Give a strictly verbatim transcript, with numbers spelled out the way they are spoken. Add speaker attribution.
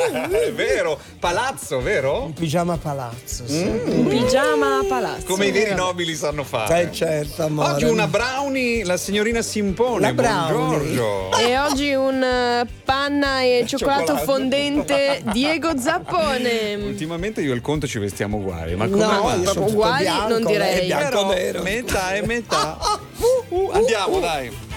Speaker 1: È vero, palazzo, vero?
Speaker 2: Un pigiama palazzo, sì.
Speaker 3: Un pigiama palazzo.
Speaker 1: Come i veri nobili sanno fare.
Speaker 2: Eh, certo, amore.
Speaker 1: Oggi una brownie, la signorina Simpone.
Speaker 2: La brownie.
Speaker 1: Buongiorno.
Speaker 3: E oggi un eh, panna e cioccolato
Speaker 2: Cioccolato.
Speaker 3: fondente Diego Zappone.
Speaker 1: Ultimamente io e il Conte ci vestiamo uguali, ma come
Speaker 2: No,
Speaker 1: mai?
Speaker 2: io sono
Speaker 3: Proprio
Speaker 2: tutto
Speaker 3: uguali,
Speaker 2: bianco,
Speaker 3: non
Speaker 2: lei è
Speaker 3: direi.
Speaker 2: bianco
Speaker 1: Però
Speaker 2: nero.
Speaker 1: metà e metà. Uh, uh, andiamo, dai.